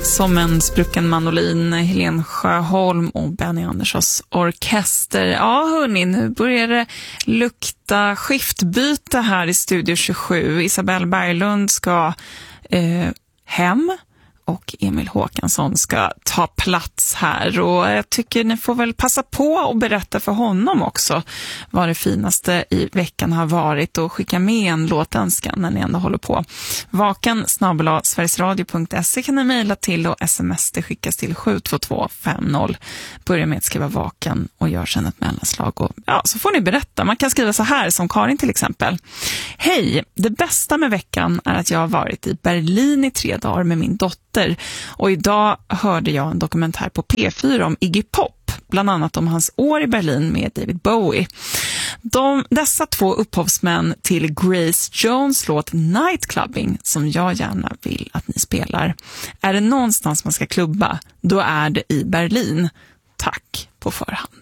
Som en sprucken mandolin, Helen Sjöholm och Benny Anderssons orkester. Ja hörni, nu börjar det lukta skiftbyte här i Studio 27. Isabelle Berglund ska hem och Emil Håkansson ska ta plats här. Och jag tycker ni får väl passa på och berätta för honom också vad det finaste i veckan har varit och skicka med en låtönskan när ni ändå håller på. vaken@sverigesradio.se kan ni mejla till och sms det skickas till 72250. Börja med att skriva vaken och gör sen ett mellanslag och ja, så får ni berätta. Man kan skriva så här som Karin till exempel. Hej, det bästa med veckan är att jag har varit i Berlin i 3 dagar med min dotter. Och idag hörde jag en dokumentär på P4 om Iggy Pop, bland annat om hans år i Berlin med David Bowie. Dessa 2 upphovsmän till Grace Jones låt Nightclubbing, som jag gärna vill att ni spelar. Är det någonstans man ska klubba, då är det i Berlin. Tack på förhand.